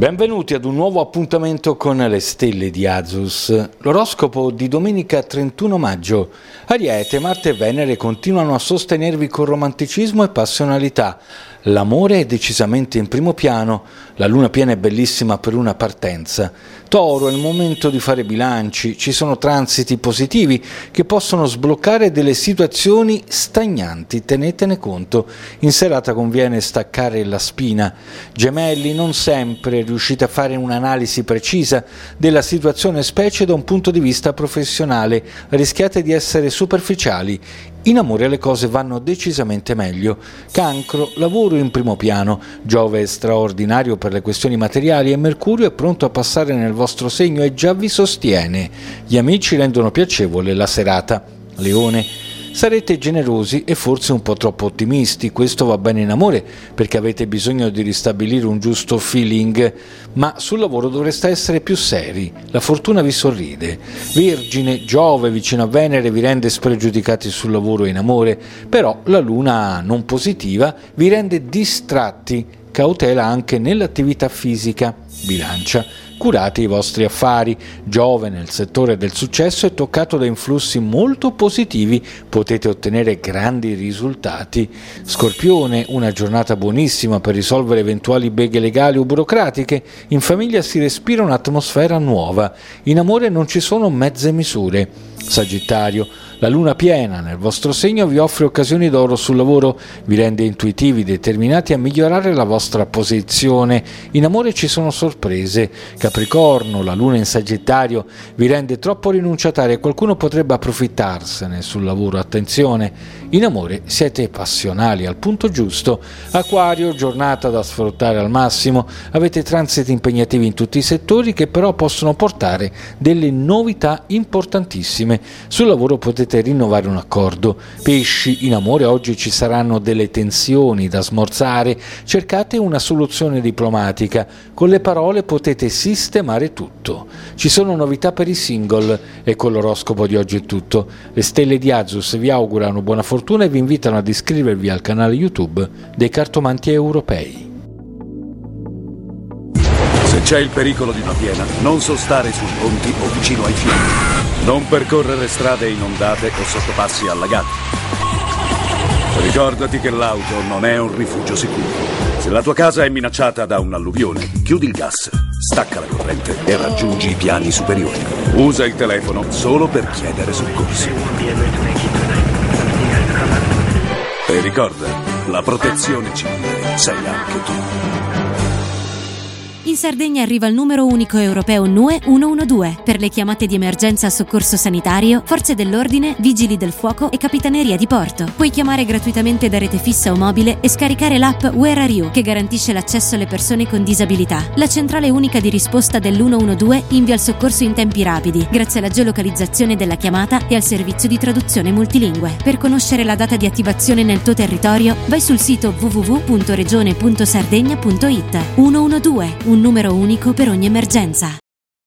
Benvenuti ad un nuovo appuntamento con le stelle di Azus. L'oroscopo di domenica 31 maggio. Ariete, Marte e Venere continuano a sostenervi con romanticismo e passionalità. L'amore è decisamente in primo piano, la luna piena è bellissima per una partenza. Toro, è il momento di fare bilanci, ci sono transiti positivi che possono sbloccare delle situazioni stagnanti, tenetene conto. In serata conviene staccare la spina. Gemelli, non sempre riuscite a fare un'analisi precisa della situazione, specie da un punto di vista professionale, rischiate di essere superficiali. In amore le cose vanno decisamente meglio. Cancro, lavoro in primo piano, Giove è straordinario per le questioni materiali e Mercurio è pronto a passare nel vostro segno e già vi sostiene. Gli amici rendono piacevole la serata. Leone, sarete generosi e forse un po' troppo ottimisti, questo va bene in amore perché avete bisogno di ristabilire un giusto feeling, ma sul lavoro dovreste essere più seri, la fortuna vi sorride. Vergine, Giove vicino a Venere vi rende spregiudicati sul lavoro e in amore, però la luna non positiva vi rende distratti, cautela anche nell'attività fisica. Bilancia, curate i vostri affari. Giove nel settore del successo è toccato da influssi molto positivi, potete ottenere grandi risultati. Scorpione, una giornata buonissima per risolvere eventuali beghe legali o burocratiche. In famiglia si respira un'atmosfera nuova. In amore non ci sono mezze misure. Sagittario, la luna piena nel vostro segno vi offre occasioni d'oro sul lavoro, vi rende intuitivi, determinati a migliorare la vostra posizione. In amore ci sono sorprese. Capricorno, la luna in Sagittario vi rende troppo rinunciatarie e qualcuno potrebbe approfittarsene sul lavoro. Attenzione, in amore siete passionali al punto giusto. Acquario, giornata da sfruttare al massimo, avete transiti impegnativi in tutti i settori che però possono portare delle novità importantissime. Sul lavoro potete rinnovare un accordo. Pesci, in amore oggi ci saranno delle tensioni da smorzare, cercate una soluzione diplomatica, con le parole potete sistemare tutto. Ci sono novità per i single e con l'oroscopo di oggi è tutto. Le stelle di Azus vi augurano buona fortuna e vi invitano ad iscrivervi al canale YouTube dei cartomanti europei. Se c'è il pericolo di una piena, non sostare sui ponti o vicino ai fiumi. Non percorrere strade inondate o sottopassi allagati. Ricordati che l'auto non è un rifugio sicuro. Se la tua casa è minacciata da un'alluvione, chiudi il gas, stacca la corrente e raggiungi i piani superiori. Usa il telefono solo per chiedere soccorsi. E ricorda, la protezione civile sei anche tu. In Sardegna arriva il numero unico europeo NUE 112 per le chiamate di emergenza a soccorso sanitario, forze dell'ordine, vigili del fuoco e capitaneria di porto. Puoi chiamare gratuitamente da rete fissa o mobile e scaricare l'app Where Are You, che garantisce l'accesso alle persone con disabilità. La centrale unica di risposta dell'112 invia il soccorso in tempi rapidi, grazie alla geolocalizzazione della chiamata e al servizio di traduzione multilingue. Per conoscere la data di attivazione nel tuo territorio, vai sul sito www.regione.sardegna.it. 112, un numero unico per ogni emergenza.